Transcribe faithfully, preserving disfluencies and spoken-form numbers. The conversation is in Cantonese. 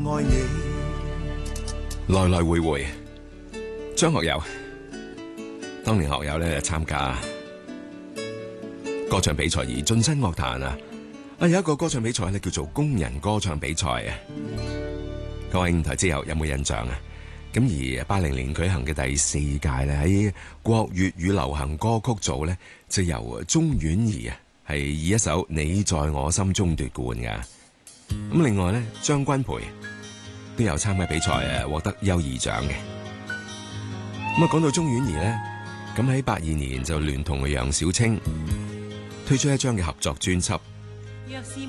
愛你。 來來回回，張學友，當年學友咧參加歌唱比賽而晉身樂壇啊！啊，有一個歌唱比賽咧叫做工人歌唱比賽啊！各位五台之友有冇印象啊？咁而八零年舉行嘅第四屆咧，喺國粵語流行歌曲組咧，就由鍾婉儀啊係以一首《你在我心中》奪冠噶。咁另外咧，張君培都有參加比賽誒，獲得優異獎嘅。咁啊，講到鍾婉儀咧，咁喺八二年就聯同楊小青推出一張嘅合作專輯。